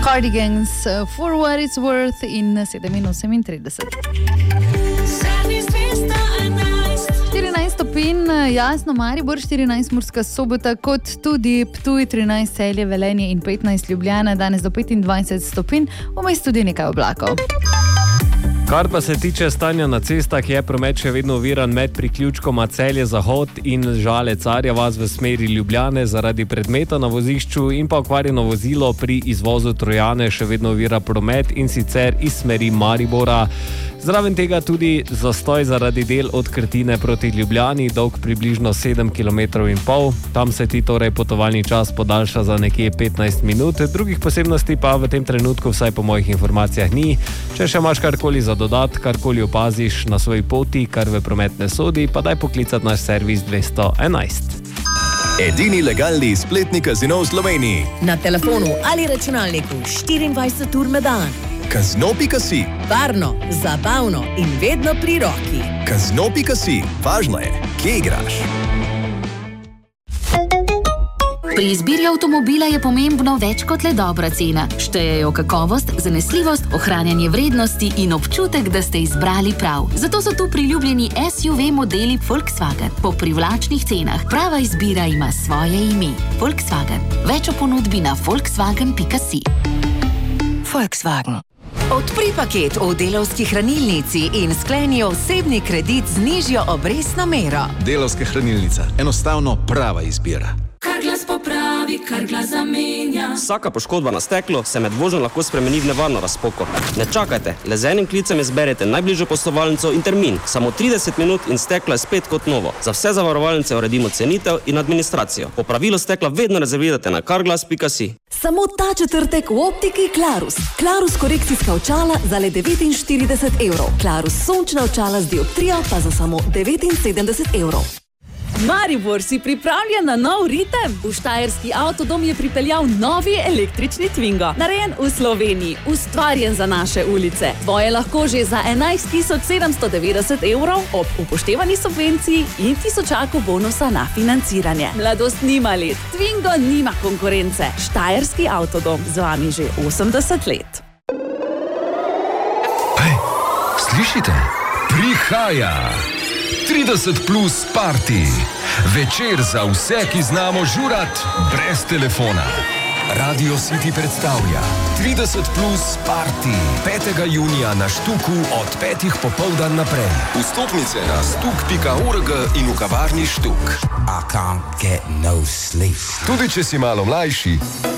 Cardigans, For What It's Worth in 7:38. 14 stopinj, jasno, Maribor 14, Murska Sobota, kot tudi Ptuj 13, Celje, Velenje in 15, Ljubljana, danes do 25 stopinj, vmes tudi nekaj oblakov. Kar pa se tiče stanja na cestah, je promet še vedno oviran med priključkoma Celje Zahod in Žale Carja vas v smeri Ljubljane zaradi predmeta na vozišču in pa okvarjeno vozilo pri izvozu Trojane še vedno ovira promet in sicer iz smeri Maribora. Zraven tega tudi zastoj zaradi del od Krtine proti Ljubljani, dolg približno 7,5 km. Tam se ti torej potovalni čas podaljša za nekje 15 minut, drugih posebnosti pa v tem trenutku vsaj po mojih informacijah ni. Če še imaš karkoli za dodat, karkoli opaziš na svoji poti, kar v promet ne sodi, pa daj poklicati naš servis 211. Edini legalni spletni kazino v Sloveniji. Na telefonu ali računalniku 24 ur na dan. Kazino.si. Varno, zabavno in vedno pri roki. Kazino.si. Važno je, kje igraš. Pri izbiri avtomobila je pomembno več kot le dobra cena. Štejejo kakovost, zanesljivost, ohranjanje vrednosti in občutek, da ste izbrali prav. Zato so tu priljubljeni SUV modeli Volkswagen. Po privlačnih cenah prava izbira ima svoje ime. Volkswagen. Več o ponudbi na volkswagen.si. Volkswagen. Odpri paket v Delavski hranilnici in skleni osebni kredit z nižjo obrestno mero. Delavska hranilnica. Enostavno prava izbira. Carglass popravi, Carglass zamenja. Vsaka poškodba na steklu se med vožnjo lahko spremeni v nevarno razpoko. Ne čakajte, le z enim klicem izberete najbližjo poslovalnico in termin. Samo 30 minut in steklo je spet kot novo. Za vse zavarovalnice uredimo cenitev in administracijo. Popravilo stekla vedno rezervirate na carglass.si. Samo ta četrtek v optiki Clarus. Clarus korekcijska očala za le 49 evrov. Clarus sončna očala z dioptrijo pa za samo 79 evrov. Maribor, si pripravljen na nov ritem? V Štajerski avtodom je pripeljal novi električni Twingo. Narejen v Sloveniji, ustvarjen za naše ulice. Tvoje lahko že za 11.790 evrov ob upoštevani subvenciji in tisočaku bonusa na financiranje. Mladost nima let, Twingo nima konkurence. Štajerski avtodom, z vami že 80 let. Hej, slišite? Prihaja 30 plus party. Večer za vse, ki znamo žurat brez telefona. Radio City predstavlja 30 plus party 5. junija na Štuku od 5. popoldan naprej. Vstopnice na stuk.org in v kavarni Štuk. I can't get no sleep. Tudi če si malo mlajši,